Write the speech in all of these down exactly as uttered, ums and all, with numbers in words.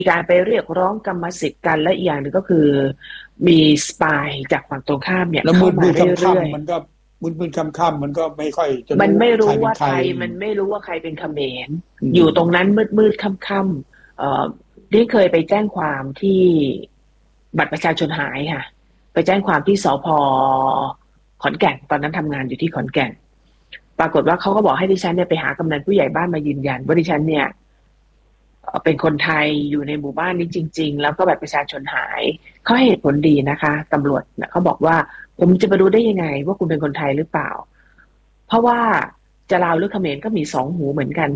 การไปเรียกร้องกรรมสิทธิ์กันและอีกอย่างหนึ่งก็คือมีสปายจากฝั่งตรงข้ามเนี่ยแล้วมืเข้าดมามืดเรื่อยค่ำๆมันก็มืดมืดค่ำๆมันก็ไม่ค่อยจะๆมันไม่ใครรู้เป็นใครว่าใครมันไม่รู้ว่าใครเป็นเขมรอยู่ตรงนั้นมืดมืดค่ำๆเอ่อที่เคยไปแจ้งความที่บัตรประชาชนหายค่ะไปแจ้งความที่สภขอนแก่นตอนนั้นทำงานอยู่ที่ขอนแก่นปรากฏว่าเขาก็บอกให้ดิฉันเนี่ยไปหากำนันผู้ใหญ่บ้านมายืนยันว่าดิฉันเนี่ยเป็นคนไทยอยู่ในหมู่บ้านนี้จริงๆแล้วก็บัตรประชาชนหายเขาให้เหตุผลดีนะคะตำรวจเขาบอกว่าผมจะไปรู้ได้ยังไงว่าคุณเป็นคนไทยหรือเปล่าเพราะว่าจะลาวหรือเขมรก็มีสองหูเหมือนกัน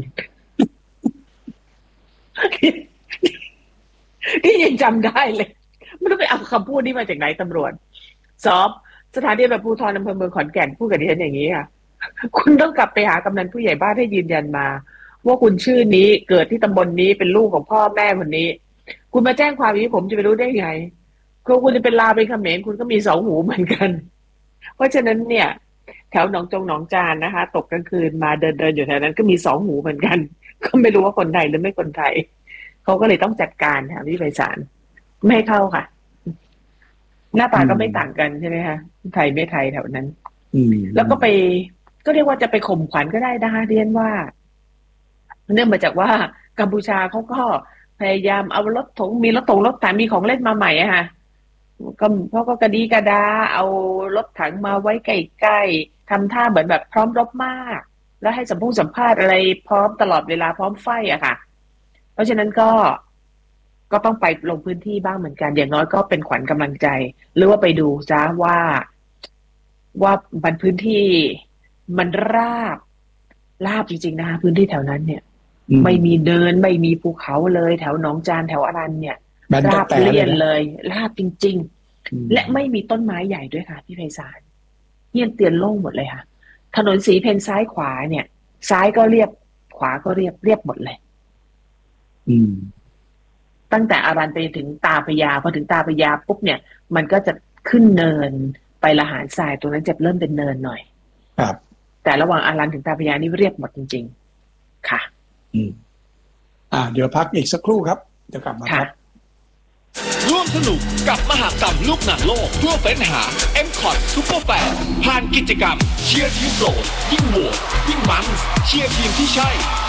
ที่ยังจำได้เลยไม่รู้ไปเอาคำพูดนี้มาจากไหนตำรวจสอบสถานีตำรวจภูธรอำเภอเมืองขอนแก่นพูดกับดิฉันอย่างนี้ค่ะคุณต้องกลับไปหากำนันผู้ใหญ่บ้านให้ยืนยันมาว่าคุณชื่อนี้เกิดที่ตำบลนี้เป็นลูกของพ่อแม่คนนี้คุณมาแจ้งความนี้ผมจะไปรู้ได้ไงก็คุณจะเป็นลาวเป็นเขมรคุณก็มีสองหูเหมือนกันเพราะฉะนั้นเนี่ยแถวหนองจงหนองจานนะคะตกกลางคืนมาเดินเดินอยู่แถวนั้นก็มีสองหูเหมือนกันก็ไม่รู้ว่าคนไทยหรือไม่คนไทยเขาก็เลยต้องจัดการค่ะพี่ไพศาลไม่ให้เข้าค่ะหน้าตาก็ไม่ต่างกันใช่ไหมคะไทยไม่ไทยแถวนั้นแล้วก็ไปก็เรียกว่าจะไปข่มขวัญก็ได้นะคะเรียนว่าเนื่องมาจากว่ากัมพูชาเขาก็พยายามเอารถถงมีรถถงรถถังมีของเล่นมาใหม่อะค่ะก็เขาก็กระดีกระดาเอารถถังมาไว้ใกล้ๆทำท่าเหมือนแบบพร้อมรบมากแล้วให้สัมภาษณ์สัมภาษณ์อะไรพร้อมตลอดเวลาพร้อมไฟอะค่ะเพราะฉะนั้นก็ก็ต้องไปลงพื้นที่บ้างเหมือนกันอย่างน้อยก็เป็นขวัญกำลังใจหรือว่าไปดูจ้าว่าว่าบรรพื้นที่มันราบราบจริงๆนะคะพื้นที่แถวนั้นเนี่ยไม่มีเดินไม่มีภูเขาเลยแถวหนองจานแถวอรัญเนี่ยราบเรียนเลยราบจริงๆและไม่มีต้นไม้ใหญ่ด้วยค่ะพี่ไพศาลเฮียนเตียนโล่งหมดเลยค่ะถนนสีเพนซ้ายขวาเนี่ยซ้ายก็เรียบขวาก็เรียบเรียบหมดเลยอืมตั้งแต่อารันไปถึงตาพญาพอถึงตาพญาปุ๊บเนี่ยมันก็จะขึ้นเนินไปละหารทรายตรงนั้นจะเริ่มเป็นเนินหน่อยครับแต่ระหว่างอารันถึงตาพญานี่เรียบหมดจริงๆค่ะอืมอ่าเดี๋ยวพักอีกสักครู่ครับเดี๋ยวกลับมาครับร่วมสนุกกับมหกรรมลูกหนังโลกเพื่อเฟ้นหา เอ็ม ซี โอ ที Super Fan ผ่านกิจกรรมเชียร์ทีมโปรดยิ่งโหวตยิ่งมันเชียร์ทีมที่ใช่